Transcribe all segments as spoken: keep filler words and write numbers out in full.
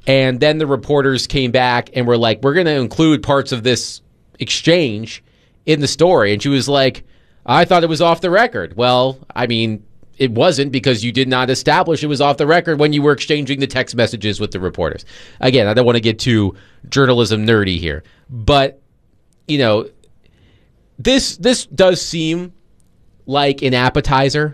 And then the reporters came back and were like, we're going to include parts of this exchange in the story. And she was like, I thought it was off the record. Well, I mean, it wasn't, because you did not establish it was off the record when you were exchanging the text messages with the reporters. Again, I don't want to get too journalism nerdy here, but, you know, this this does seem like an appetizer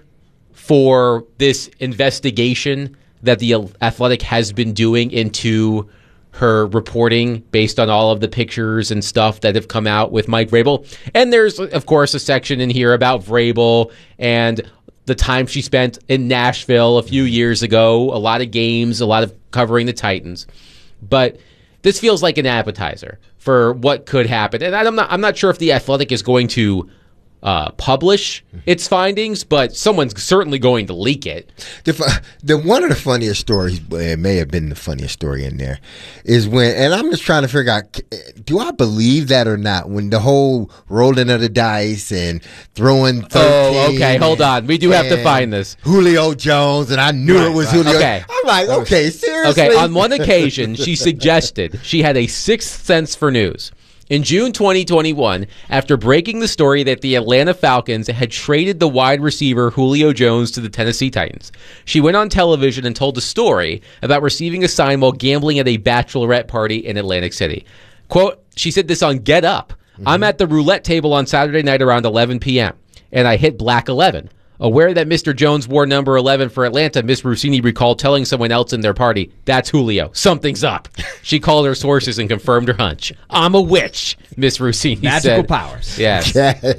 for this investigation that the Athletic has been doing into her reporting based on all of the pictures and stuff that have come out with Mike Vrabel. And there's, of course, a section in here about Vrabel and the time she spent in Nashville a few years ago, a lot of games, a lot of covering the Titans. But this feels like an appetizer for what could happen. And I'm not I'm not sure if the Athletic is going to Uh, publish its findings, but someone's certainly going to leak it. The, the one of the funniest stories, it may have been the funniest story in there, is when, and I'm just trying to figure out, do I believe that or not? When the whole rolling of the dice and throwing thirteen. Oh, okay, hold on. We do have to find this. Julio Jones, and I knew right, it was right. Julio. Okay. I'm like, okay, seriously? Okay, on one occasion, she suggested she had a sixth sense for news. In June twenty twenty-one, after breaking the story that the Atlanta Falcons had traded the wide receiver Julio Jones to the Tennessee Titans, she went on television and told a story about receiving a sign while gambling at a bachelorette party in Atlantic City. Quote, she said this on Get Up. Mm-hmm. I'm at the roulette table on Saturday night around eleven p.m., and I hit black eleven. Aware that Mister Jones wore number eleven for Atlanta, Miss Rossini recalled telling someone else in their party, that's Julio. Something's up. She called her sources and confirmed her hunch. I'm a witch, Miss Rossini Magical said. Magical powers. Yes.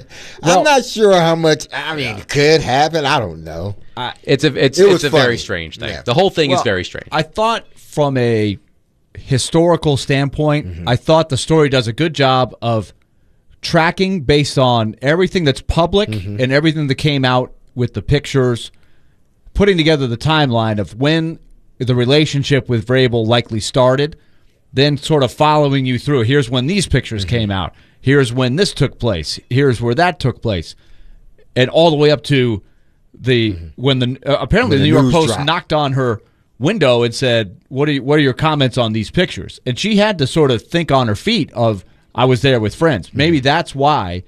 I'm not sure how much, I mean, it could happen. I don't know. Uh, it's a, it's, it it's a funny. very strange thing. Yeah. The whole thing well, is very strange. I thought from a historical standpoint, mm-hmm. I thought the story does a good job of tracking based on everything that's public mm-hmm. and everything that came out with the pictures, putting together the timeline of when the relationship with Vrabel likely started, then sort of following you through. Here's when these pictures mm-hmm. came out. Here's when this took place. Here's where that took place. And all the way up to the mm-hmm. when the uh, apparently when the, the New York Post dropped. knocked on her window and said, "What are you, what are your comments on these pictures?" And she had to sort of think on her feet of, "I was there with friends." Mm-hmm. Maybe that's why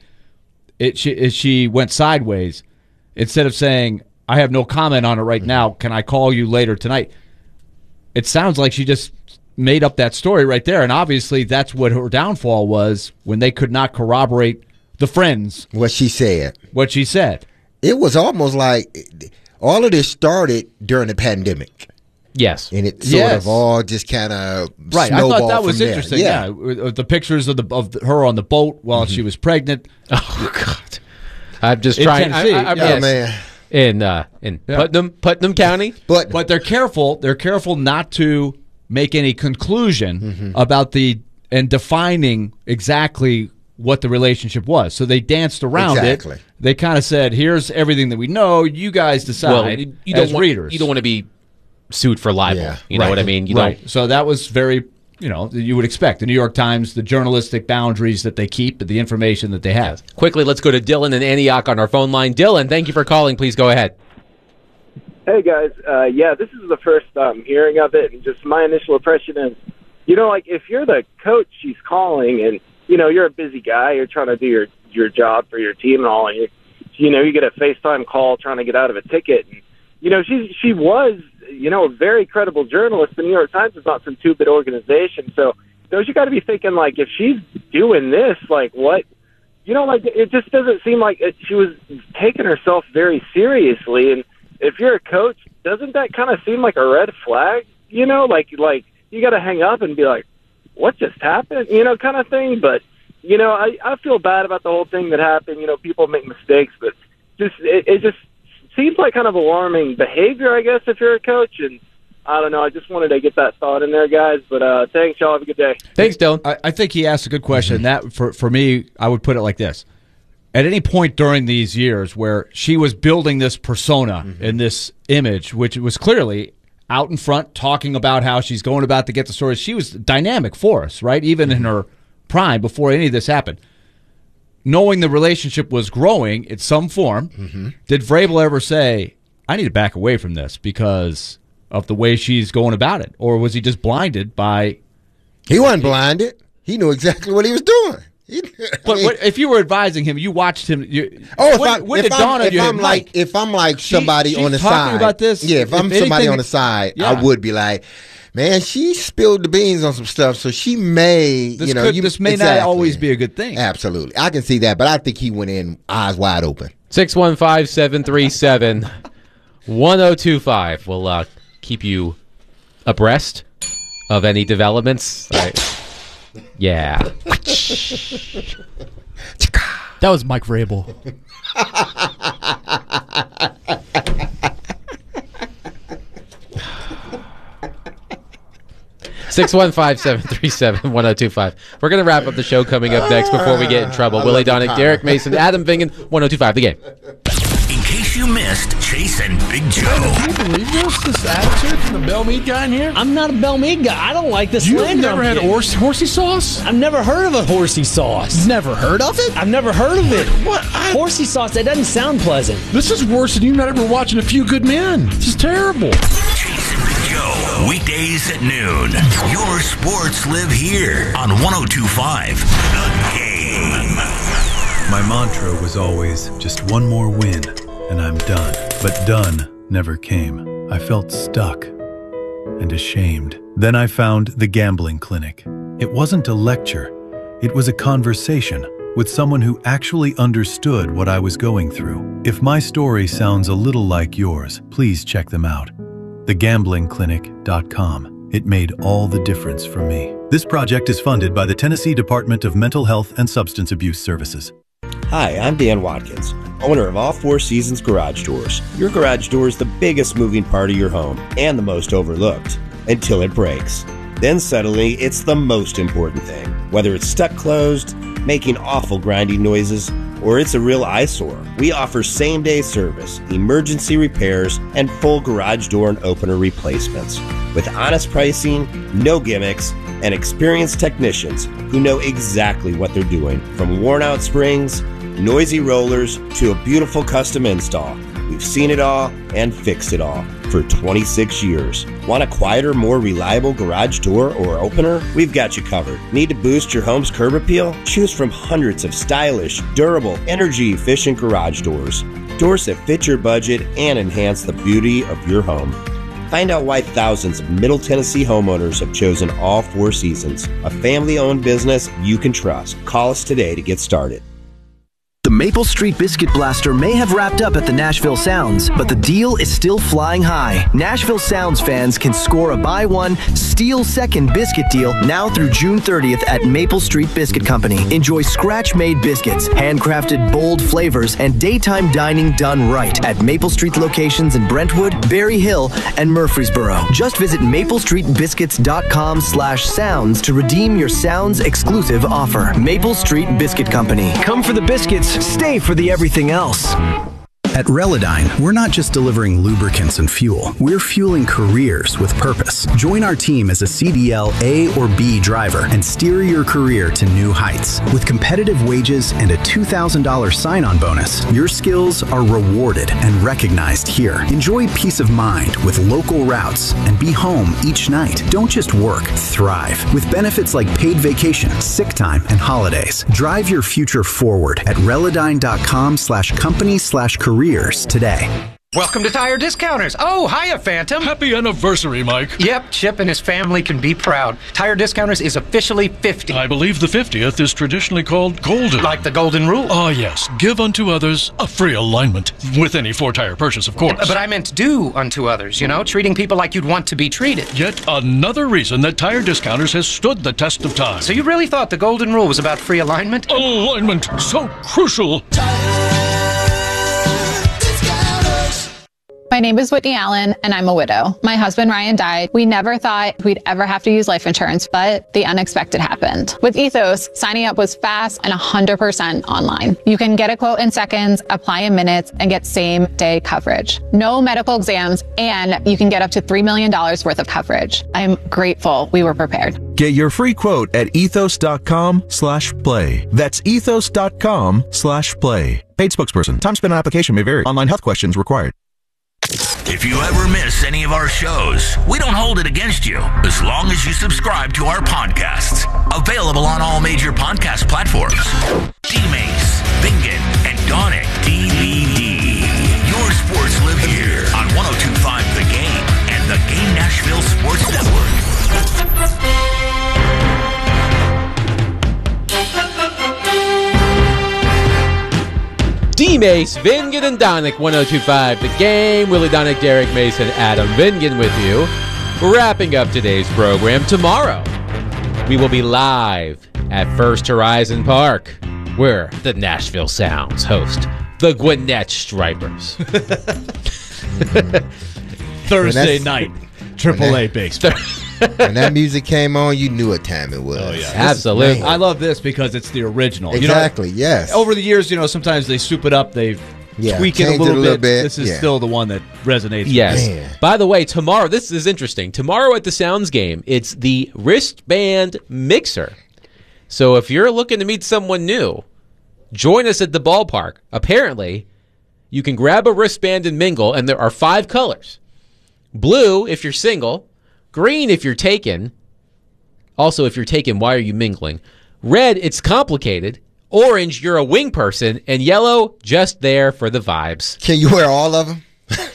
it she, it, she went sideways. Instead of saying, I have no comment on it right now, can I call you later tonight? It sounds like she just made up that story right there, and obviously that's what her downfall was when they could not corroborate the friends. What she said. What she said. It was almost like all of this started during the pandemic. Yes. And it sort yes. of all just kind of right. I thought that was there. interesting. Yeah. yeah. The pictures of the of her on the boat while mm-hmm. she was pregnant. Oh, God. I'm just in trying. Tennessee. I, I, yeah, yes. man. In uh, in yeah. Putnam, Putnam County, but but they're careful. They're careful not to make any conclusion mm-hmm. about the and defining exactly what the relationship was. So they danced around exactly. it. They kind of said, "Here's everything that we know. You guys decide." Well, you, you as don't want, readers. You don't want to be sued for libel. Yeah. You know right. what I mean? You right. don't. So that was very. You know, you would expect the New York Times, the journalistic boundaries that they keep, the information that they have. Quickly, let's go to Dylan and Antioch on our phone line. Dylan, thank you for calling. Please go ahead. Hey, guys. Uh, yeah, this is the first um, hearing of it, and just my initial impression is, you know, like if you're the coach she's calling and, you know, you're a busy guy, you're trying to do your, your job for your team and all, and, you, you know, you get a FaceTime call trying to get out of a ticket. And, you know, she, she was, you know, a very credible journalist. The New York Times is not some two-bit organization. So, you know, you got to be thinking, like, if she's doing this, like, what, you know, like, it just doesn't seem like it, she was taking herself very seriously. And if you're a coach, doesn't that kind of seem like a red flag? You know, like, like you got to hang up and be like, what just happened? You know, kind of thing. But, you know, I, I feel bad about the whole thing that happened. You know, people make mistakes, but just it, it just seems like kind of alarming behavior, I guess, if you're a coach. And I don't know. I just wanted to get that thought in there, guys. But uh, thanks, y'all. Have a good day. Thanks, Dylan. I, I think he asked a good question. Mm-hmm. That for for me, I would put it like this: at any point during these years where she was building this persona mm-hmm. and this image, which was clearly out in front, talking about how she's going about to get the stories, she was dynamic for us, right? Even mm-hmm. in her prime, before any of this happened. Knowing the relationship was growing in some form, mm-hmm. did Vrabel ever say, I need to back away from this because of the way she's going about it? Or was he just blinded by... He wasn't blinded. He knew exactly what he was doing. He, but mean, what, if you were advising him, you watched him... You, oh, if, when, I, when if, did I'm, dawn on if you, I'm Mike, like if I'm like somebody she, on the she's talking side... about this. Yeah, if, if I'm anything, somebody on the side, yeah. I would be like... Man, she spilled the beans on some stuff, so she may, this you know, could, you, this may exactly. not always be a good thing. Absolutely, I can see that, but I think he went in eyes wide open. six one five, seven three seven, one zero two five. We'll uh, keep you abreast of any developments. Right. Yeah. That was Mike Vrabel. six one five, seven three seven, one zero two five. We're going to wrap up the show coming up next before we get in trouble. Willie Donick, Derek Mason, Adam Vingan, one zero two five, the game. In case you missed Chase and Big Joe. Can you believe this? This attitude from the Bell Mead guy in here? I'm not a Bell Mead guy. I don't like this You've slander. never had horse, horsey sauce? I've never heard of a horsey sauce. Never heard of it? I've never heard of it. What? I, horsey sauce, that doesn't sound pleasant. This is worse than you not ever watching A Few Good Men. This is terrible. Chase and Big Joe, weekdays at noon. Your sports live here on one oh two point five The Game. My mantra was always just one more win, and I'm done. But done never came. I felt stuck and ashamed. Then I found the Gambling Clinic. It wasn't a lecture. It was a conversation with someone who actually understood what I was going through. If my story sounds a little like yours, please check them out. the gambling clinic dot com. It made all the difference for me. This project is funded by the Tennessee Department of Mental Health and Substance Abuse Services. Hi, I'm Dan Watkins, owner of All Four Seasons Garage Doors. Your garage door is the biggest moving part of your home and the most overlooked until it breaks. Then suddenly, it's the most important thing. Whether it's stuck closed, making awful grinding noises, or it's a real eyesore, we offer same-day service, emergency repairs, and full garage door and opener replacements. With honest pricing, no gimmicks, and experienced technicians who know exactly what they're doing. From worn-out springs, noisy rollers, to a beautiful custom install. We've seen it all and fixed it all for twenty-six years. Want a quieter, more reliable garage door or opener? We've got you covered. Need to boost your home's curb appeal? Choose from hundreds of stylish, durable, energy-efficient garage doors. Doors that fit your budget and enhance the beauty of your home. Find out why thousands of Middle Tennessee homeowners have chosen All Four Seasons, a family-owned business you can trust. Call us today to get started. The Maple Street Biscuit Blaster may have wrapped up at the Nashville Sounds, but the deal is still flying high. Nashville Sounds fans can score a buy one, steal second biscuit deal now through June thirtieth at Maple Street Biscuit Company. Enjoy scratch-made biscuits, handcrafted bold flavors, and daytime dining done right at Maple Street locations in Brentwood, Berry Hill, and Murfreesboro. Just visit maple street biscuits dot com slash sounds to redeem your Sounds exclusive offer. Maple Street Biscuit Company. Come for the biscuits. Stay for the everything else. At Relodyne, we're not just delivering lubricants and fuel. We're fueling careers with purpose. Join our team as a C D L A or B driver and steer your career to new heights. With competitive wages and a two thousand dollars sign-on bonus, your skills are rewarded and recognized here. Enjoy peace of mind with local routes and be home each night. Don't just work, thrive. With benefits like paid vacation, sick time, and holidays. Drive your future forward at relodyne.com slash company slash careers today. Welcome to Tire Discounters. Oh, hiya, Phantom. Happy anniversary, Mike. Yep, Chip and his family can be proud. Tire Discounters is officially fifty. I believe the fiftieth is traditionally called golden. Like the golden rule. Ah, uh, yes. Give unto others a free alignment. With any four-tire purchase, of course. But I meant do unto others, you know, treating people like you'd want to be treated. Yet another reason that Tire Discounters has stood the test of time. So you really thought the golden rule was about free alignment? Alignment, so crucial. My name is Whitney Allen, and I'm a widow. My husband, Ryan, died. We never thought we'd ever have to use life insurance, but the unexpected happened. With Ethos, signing up was fast and one hundred percent online. You can get a quote in seconds, apply in minutes, and get same-day coverage. No medical exams, and you can get up to three million dollars worth of coverage. I'm grateful we were prepared. Get your free quote at ethos.com slash play. That's ethos.com slash play. Paid spokesperson. Time spent on application may vary. Online health questions required. If you ever miss any of our shows, we don't hold it against you as long as you subscribe to our podcasts. Available on all major podcast platforms. D-Mace, Bingen, and Donick D V D. Your sports live here on one oh two point five The Game and the Game Nashville Sports Network. D-Mace, Vingan, and Donick, one oh two point five The Game. Willie Donick, Derek Mason, Adam Vingan with you. We're wrapping up today's program. Tomorrow, we will be live at First Horizon Park, where the Nashville Sounds host the Gwinnett Stripers. Thursday night, Triple A baseball. When that music came on, you knew what time it was. Oh, yeah. Absolutely. I love this because it's the original. Exactly, you know, yes. Over the years, you know, sometimes they soup it up, they Yeah, tweak it a change little, it a little bit. bit, This is yeah. still the one that resonates. Yes. Man. By the way, tomorrow, this is interesting. Tomorrow at the Sounds game, it's the wristband mixer. So if you're looking to meet someone new, join us at the ballpark. Apparently, you can grab a wristband and mingle, and there are five colors. Blue if you're single, green if you're taken. Also, if you're taken, why are you mingling? Red, it's complicated. Orange, you're a wing person. And yellow, just there for the vibes. Can you wear all of them?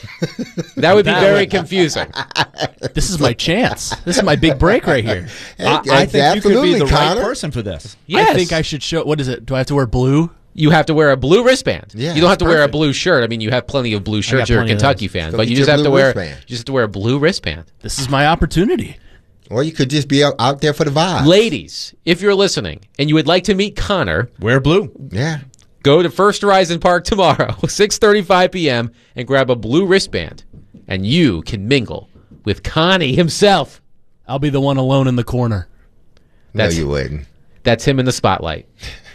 That would be That very would- confusing. This is my chance. This is my big break right here. I, I think you could be the Connor. right person for this. Yes. I think I should show. What is it? Do I have to wear blue? You have to wear a blue wristband. Yeah, you don't have to wear a perfect. blue shirt. I mean, you have plenty of blue shirts. got You're a plenty of Kentucky those. fan, Go but you get just your have to blue wear wristband. you just have to wear a blue wristband. This is my opportunity. Or you could just be out, out there for the vibe. Ladies, if you're listening and you would like to meet Connor, Wear blue. Yeah. go to First Horizon Park tomorrow, six thirty-five p.m., and grab a blue wristband, and you can mingle with Connie himself. I'll be the one alone in the corner. No, That's- you wouldn't. That's him in the spotlight,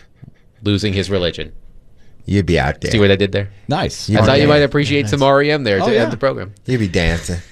losing his religion. You'd be out there. See what I did there? Nice. That's how you yeah. might appreciate some R E M there Oh, to yeah. end the program. You'd be dancing.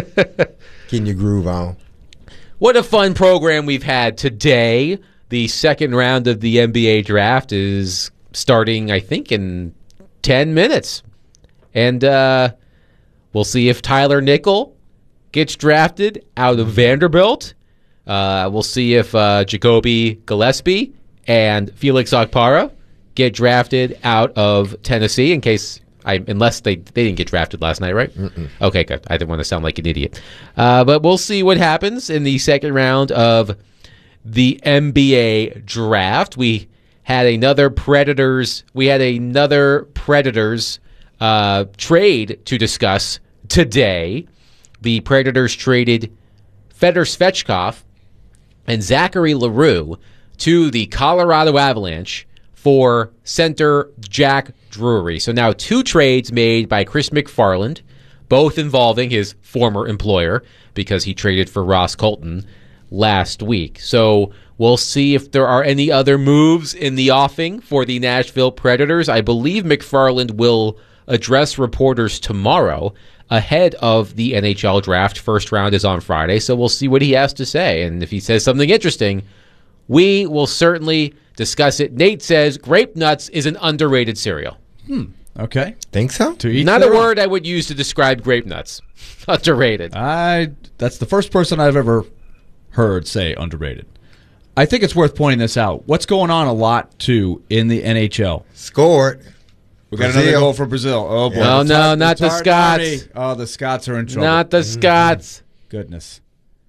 Getting your groove on. What a fun program we've had today. The second round of the N B A draft is starting, I think, in ten minutes. And uh, we'll see if Tyler Nickel gets drafted out of Vanderbilt. Uh, we'll see if uh, Jacoby Gillespie and Felix Okpara get drafted out of Tennessee, in case I, unless they they didn't get drafted last night, right? Mm-mm. Okay, good. I didn't want to sound like an idiot. Uh, but we'll see what happens in the second round of the N B A draft. We had another Predators. We had another Predators uh, trade to discuss today. The Predators traded Fedor Svechkov and Zachary LaRue to the Colorado Avalanche for center Jack Drury. So now two trades made by Chris McFarland, both involving his former employer because he traded for Ross Colton last week. So we'll see if there are any other moves in the offing for the Nashville Predators. I believe McFarland will address reporters tomorrow ahead of the N H L draft. First round is on Friday, so we'll see what he has to say. And if he says something interesting, we will certainly discuss it. Nate says grape nuts is an underrated cereal. Hmm. Okay. Think so? To each Not a their own. word I would use to describe grape nuts. Underrated. I. That's the first person I've ever heard say underrated. I think it's worth pointing this out. What's going on a lot too in the N H L? Scored. We got Brazil. another goal for Brazil. Oh boy! No, It's no, hard- not it's the hard Scots. party. Oh, the Scots are in trouble. Not the Scots. Goodness.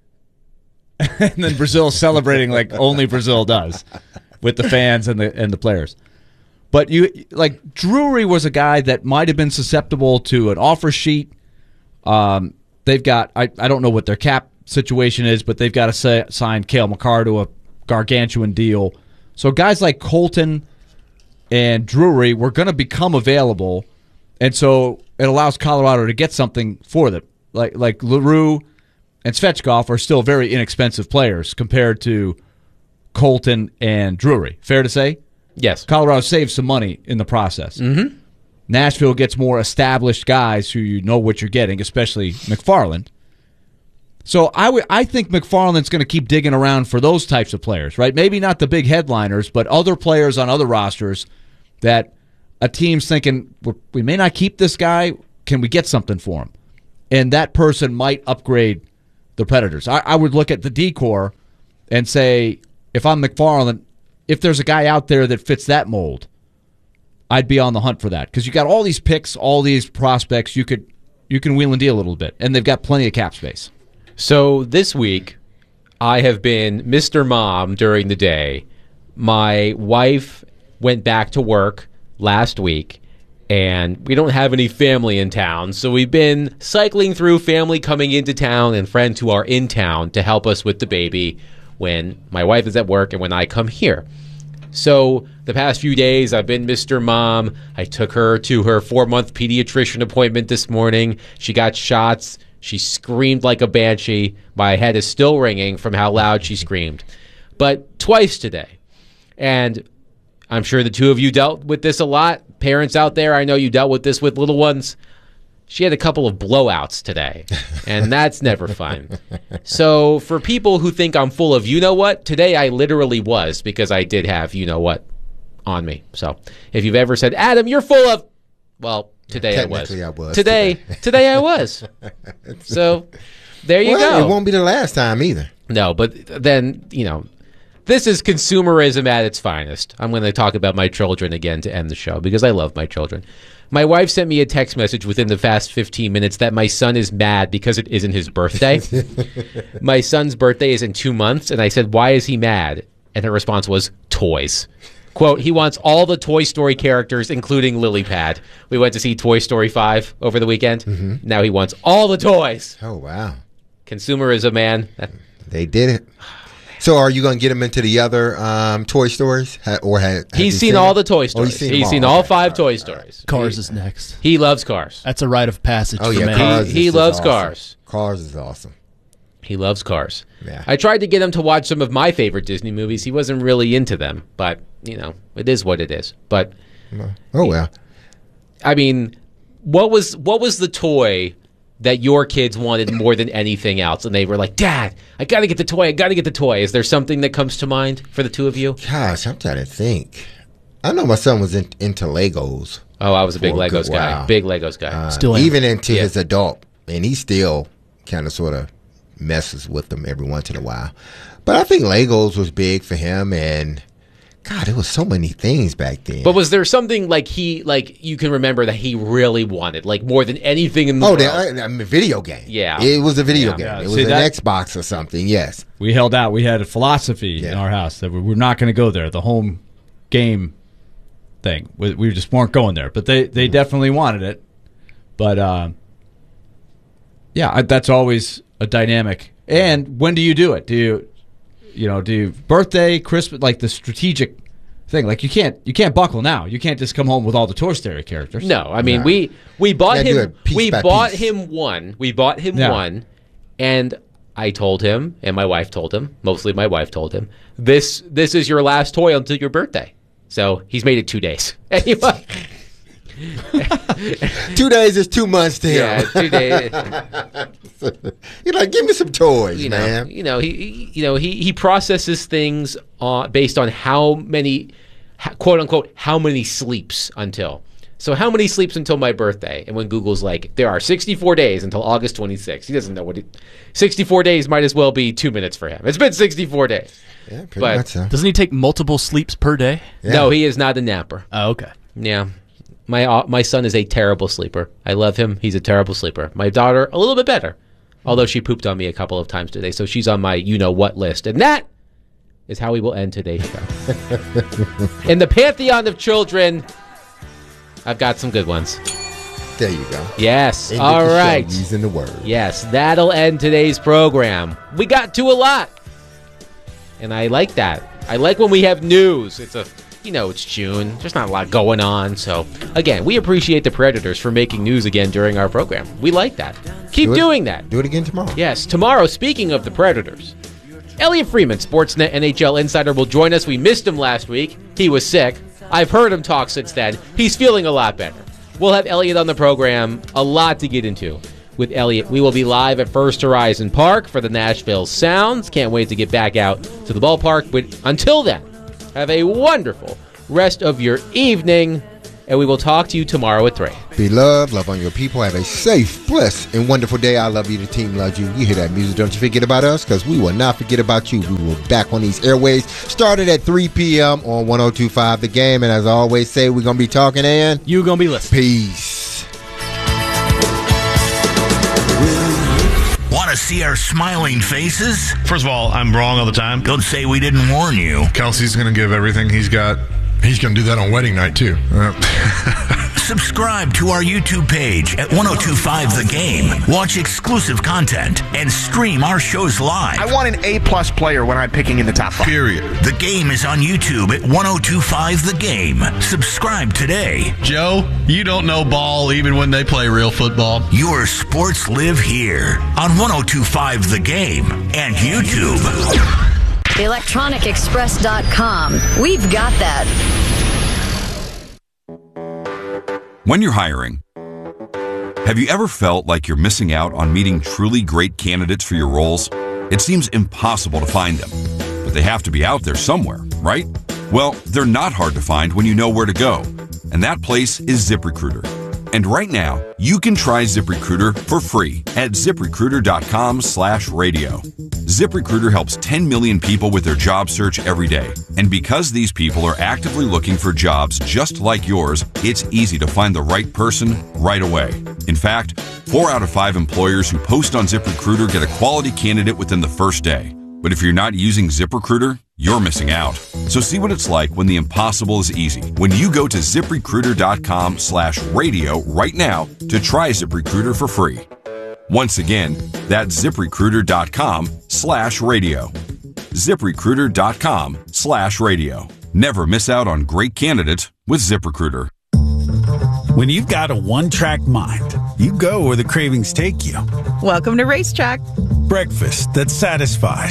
And then Brazil celebrating like only Brazil does with the fans and the and the players. But you like Drury was a guy that might have been susceptible to an offer sheet. Um, they've got I, I don't know what their cap situation is, but they've got to say, sign Cale Makar to a gargantuan deal. So guys like Colton and Drury were going to become available, and so it allows Colorado to get something for them. Like like LaRue and Svechkov are still very inexpensive players compared to Colton and Drury. Fair to say? Yes. Colorado saves some money in the process. Mm-hmm. Nashville gets more established guys who you know what you're getting, especially McFarland. So I would, I think McFarland's going to keep digging around for those types of players, right? Maybe not the big headliners, but other players on other rosters that a team's thinking, we may not keep this guy. Can we get something for him? and that person might upgrade the Predators. I, I would look at the decor and say, if I'm McFarland, if there's a guy out there that fits that mold, I'd be on the hunt for that, because you got all these picks, all these prospects. You could you can wheel and deal a little bit, and they've got plenty of cap space. So this week, I have been Mister Mom during the day. My wife went back to work last week, and we don't have any family in town, so we've been cycling through family coming into town and friends who are in town to help us with the baby when my wife is at work and when I come here. So the past few days, I've been Mister Mom. I took her to her four-month pediatrician appointment this morning. She got shots. She screamed like a banshee. My head is still ringing from how loud she screamed. But twice today. And I'm sure the two of you dealt with this a lot. Parents out there, I know you dealt with this with little ones. She had a couple of blowouts today, and that's never fun. So for people who think I'm full of you-know-what, today I literally was, because I did have you-know-what on me. So if you've ever said, Adam, you're full of... Well, today I was. I was. Today, today, today I was. So there you well, go. It won't be the last time either. No, but then, you know... This is consumerism at its finest. I'm going to talk about my children again to end the show, because I love my children. My wife sent me a text message within the past fifteen minutes that my son is mad because it isn't his birthday. My son's birthday is in two months, and I said, why is he mad? And her response was, toys. Quote, he wants all the Toy Story characters, including Lily Pad. We went to see Toy Story five over the weekend. Mm-hmm. Now he wants all the toys. Oh, wow. Consumerism, man. They did it. So are you going to get him into the other um, Toy Stories? Ha- or ha- He's seen, seen all them? the Toy Stories. Oh, he's seen, he's all. seen Okay. all five all Toy right. Stories. Cars he, is next. He loves Cars. That's a rite of passage Oh, for yeah. me. Cars He, he is loves awesome. Cars. Cars is awesome. He loves Cars. Yeah. I tried to get him to watch some of my favorite Disney movies. He wasn't really into them, but, you know, it is what it is. But Oh, well. I mean, what was what was the toy that your kids wanted more than anything else? And they were like, Dad, I got to get the toy. I got to get the toy. Is there something that comes to mind for the two of you? Gosh, I'm trying to think. I know my son was in, into Legos. Oh, I was a big for Legos good guy. while. Big Legos guy. Uh, Still am. even into Yeah. his adult, and he still kind of sort of messes with them every once in a while. But I think Legos was big for him, and God, there was so many things back then. But was there something like he, like you can remember that he really wanted, like more than anything in the oh, world? the, I mean, video game. Yeah. It was a video Yeah. game. Yeah, it was see, an that- Xbox or something, yes. We held out. We had a philosophy Yeah. in our house that we we're not going to go there. The home game thing. We, we just weren't going there. But they, they definitely wanted it. But, uh, yeah, I- that's always a dynamic. And when do you do it? Do you, you know, do you birthday, Christmas, like the strategic thing? Like you can't you can't buckle now. You can't just come home with all the Toy Story characters. No, I mean No. we we bought You gotta do him it piece we by bought piece. him one. We bought him Yeah. one, and I told him, and my wife told him, mostly my wife told him, this this is your last toy until your birthday. So he's made it two days. Anyway, Two days is two months to yeah, him. two days. You're like, give me some toys, You know, man. you know, he, he you know he he processes things uh, based on how many, ha- quote unquote, how many sleeps until. So how many sleeps until my birthday? And when Google's like, there are sixty-four days until August twenty-sixth, he doesn't know what. He, sixty-four days might as well be two minutes for him. It's been sixty-four days. Yeah, pretty But- much so. Doesn't he take multiple sleeps per day? Yeah. No, he is not a napper. Oh, okay. Yeah. My uh, my son is a terrible sleeper. I love him. He's a terrible sleeper. My daughter, a little bit better. Although she pooped on me a couple of times today. So she's on my you-know-what list. And that is how we will end today's show. In the pantheon of children, I've got some good ones. There you go. Yes. Ended All the show right. using the word. Yes, that'll end today's program. We got to a lot. And I like that. I like when we have news. It's a, you know, it's June. There's not a lot going on. So, again, we appreciate the Predators for making news again during our program. We like that. Keep Do it- doing that. Do it again tomorrow. Yes, tomorrow, speaking of the Predators, Elliot Freeman, Sportsnet N H L insider, will join us. We missed him last week. He was sick. I've heard him talk since then. He's feeling a lot better. We'll have Elliot on the program. A lot to get into with Elliot. We will be live at First Horizon Park for the Nashville Sounds. Can't wait to get back out to the ballpark. But until then, have a wonderful rest of your evening. and we will talk to you tomorrow at three. Be loved, love on your people, have a safe, blessed, and wonderful day. I love you, the team loves you. You hear that music, don't you forget about us, because we will not forget about you. We will be back on these airways, started at three p.m. on one oh two point five The Game, and as I always say, we're going to be talking, and you're going to be listening. Peace. Want to see our smiling faces? First of all, I'm wrong all the time. Don't say we didn't warn you. Kelsey's going to give everything he's got. He's going to do that on wedding night, too. Uh. Subscribe to our YouTube page at ten twenty-five The Game. Watch exclusive content and stream our shows live. I want an A-plus player when I'm picking in the top five. Period. The Game is on YouTube at ten twenty-five The Game. Subscribe today. Joe, you don't know ball even when they play real football. Your sports live here on ten twenty-five The Game and YouTube. electronic express dot com. We've got that. When you're hiring, have you ever felt like you're missing out on meeting truly great candidates for your roles? It seems impossible to find them, but they have to be out there somewhere, right? Well, they're not hard to find when you know where to go, and that place is ZipRecruiter. And right now, you can try ZipRecruiter for free at ZipRecruiter.com slash radio. ZipRecruiter helps ten million people with their job search every day. And because these people are actively looking for jobs just like yours, it's easy to find the right person right away. In fact, four out of five employers who post on ZipRecruiter get a quality candidate within the first day. But if you're not using ZipRecruiter, you're missing out. So see what it's like when the impossible is easy. When you go to ZipRecruiter.com slash radio right now to try ZipRecruiter for free. Once again, that's ZipRecruiter.com slash radio. ZipRecruiter.com slash radio. Never miss out on great candidates with ZipRecruiter. When you've got a one-track mind, you go where the cravings take you. Welcome to Racetrack. Breakfast that satisfies.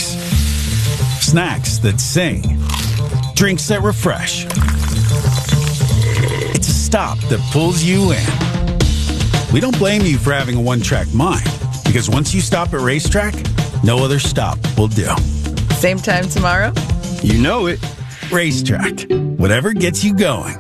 Snacks that sing. Drinks that refresh. It's a stop that pulls you in. We don't blame you for having a one-track mind, because once you stop at Racetrack, no other stop will do. Same time tomorrow? You know it. Racetrack. Whatever gets you going.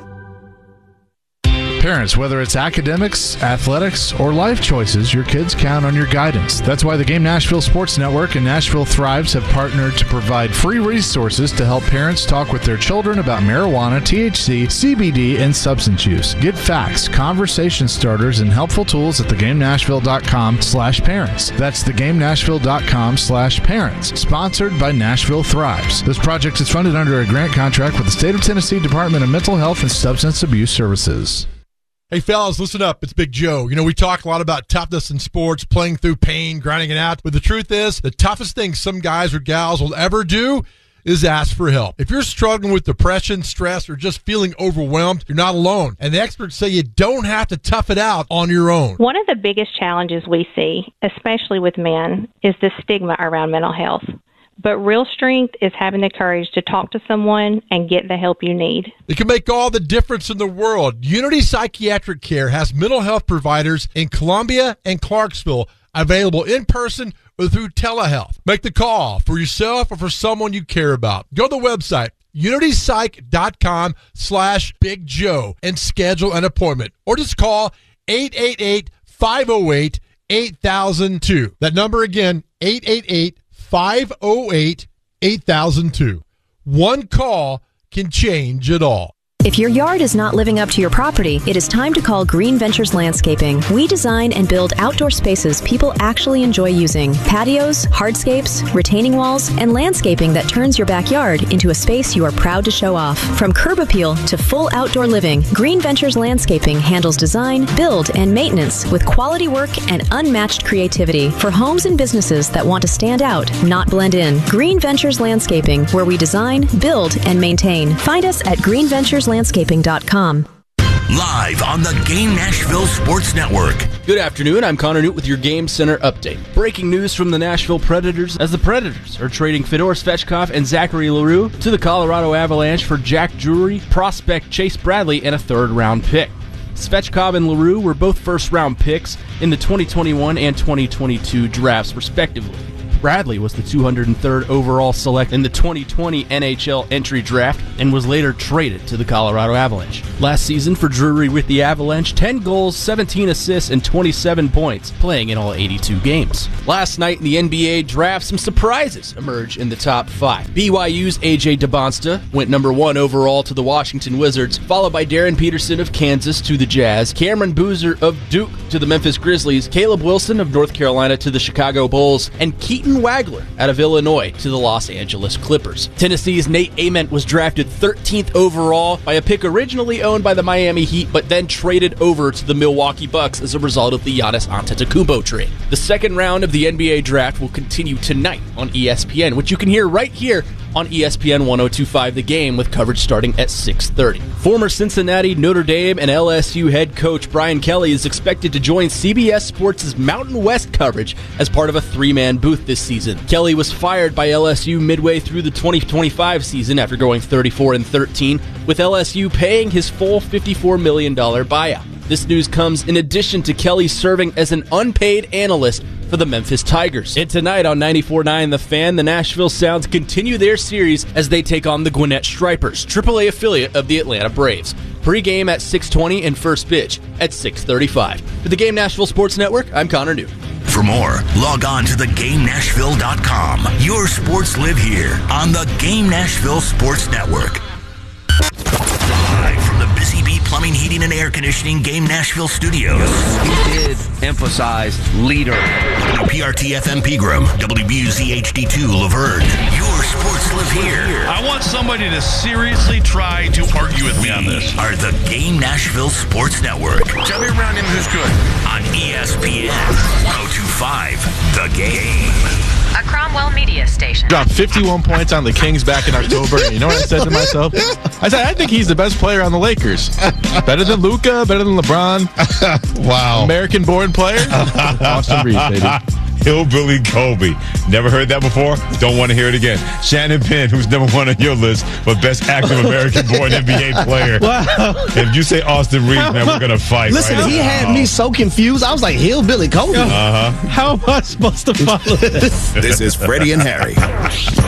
Parents, whether it's academics, athletics, or life choices, your kids count on your guidance. That's why the Game Nashville Sports Network and Nashville Thrives have partnered to provide free resources to help parents talk with their children about marijuana, T H C, C B D, and substance use. Get facts, conversation starters, and helpful tools at thegamenashville.com slash parents. That's thegamenashville.com slash parents. Sponsored by Nashville Thrives. This project is funded under a grant contract with the State of Tennessee Department of Mental Health and Substance Abuse Services. Hey, fellas, listen up. It's Big Joe. You know, we talk a lot about toughness in sports, playing through pain, grinding it out. But the truth is, the toughest thing some guys or gals will ever do is ask for help. If you're struggling with depression, stress, or just feeling overwhelmed, you're not alone. And the experts say you don't have to tough it out on your own. One of the biggest challenges we see, especially with men, is the stigma around mental health. But real strength is having the courage to talk to someone and get the help you need. It can make all the difference in the world. Unity Psychiatric Care has mental health providers in Columbia and Clarksville available in person or through telehealth. Make the call for yourself or for someone you care about. Go to the website, unitypsych.com slash Big Joe and schedule an appointment. Or just call eight eight eight, five oh eight, eight thousand two. That number again, eight eight eight, five oh eight, eight thousand two. One call can change it all. If your yard is not living up to your property, it is time to call Green Ventures Landscaping. We design and build outdoor spaces people actually enjoy using. Patios, hardscapes, retaining walls, and landscaping that turns your backyard into a space you are proud to show off. From curb appeal to full outdoor living, Green Ventures Landscaping handles design, build, and maintenance with quality work and unmatched creativity for homes and businesses that want to stand out, not blend in. Green Ventures Landscaping, where we design, build, and maintain. Find us at green ventures landscaping dot com. Live on the Game Nashville Sports Network. Good afternoon, I'm Connor Newt with your Game Center update. Breaking news from the Nashville Predators as the Predators are trading Fedor Svechkov and Zachary LaRue to the Colorado Avalanche for Jack Drury, prospect Chase Bradley, and a third-round pick. Svechkov and LaRue were both first-round picks in the twenty twenty-one and twenty twenty-two drafts, respectively. Bradley was the two hundred third overall select in the twenty twenty N H L entry draft and was later traded to the Colorado Avalanche. Last season for Drury with the Avalanche, ten goals, seventeen assists, and twenty-seven points, playing in all eighty-two games. Last night in the N B A draft, some surprises emerge in the top five. B Y U's A J DeBonsta went number one overall to the Washington Wizards, followed by Darren Peterson of Kansas to the Jazz, Cameron Boozer of Duke to the Memphis Grizzlies, Caleb Wilson of North Carolina to the Chicago Bulls, and Keaton Wagler out of Illinois to the Los Angeles Clippers. Tennessee's Nate Ament was drafted thirteenth overall by a pick originally owned by the Miami Heat, but then traded over to the Milwaukee Bucks as a result of the Giannis Antetokounmpo trade. The second round of the N B A draft will continue tonight on E S P N, which you can hear right here on E S P N ten twenty-five The Game, with coverage starting at six thirty. Former Cincinnati, Notre Dame, and L S U head coach Brian Kelly is expected to join C B S Sports' Mountain West coverage as part of a three-man booth this season. Kelly was fired by L S U midway through the twenty twenty-five season after going thirty-four and thirteen, with L S U paying his full fifty-four million dollars buyout. This news comes in addition to Kelly serving as an unpaid analyst for the Memphis Tigers. And tonight on ninety-four point nine The Fan, the Nashville Sounds continue their series as they take on the Gwinnett Stripers, triple A affiliate of the Atlanta Braves. Pre-game at six twenty and first pitch at six thirty-five. For the Game Nashville Sports Network, I'm Connor Newton. For more, log on to the game nashville dot com. Your sports live here on the Game Nashville Sports Network. Live from the Busy Bee Plumbing, Heating, and Air Conditioning Game Nashville Studios. He did emphasize leader. W P R T F M Pegram, W B U Z H D two Laverne. Your sports live here. I want somebody to seriously try to argue with me on this. Are the Game Nashville Sports Network. Tell me around him who's good. On E S P N ten twenty-five The Game. A Cromwell Media Station. Dropped fifty-one points on the Kings back in October. And you know what I said to myself? I said, I think he's the best player on the Lakers. Better than Luka, better than LeBron. Wow. American-born player. Austin Reeves, baby. Hillbilly Kobe. Never heard that before? Don't want to hear it again. Shannon Penn, who's number one on your list, but best active American-born N B A player. Wow. If you say Austin Reeves, man, we're going to fight. Listen, right he now. had me so confused. I was like, Hillbilly Kobe. Uh-huh. How am I supposed to follow this? This is Freddie and Harry.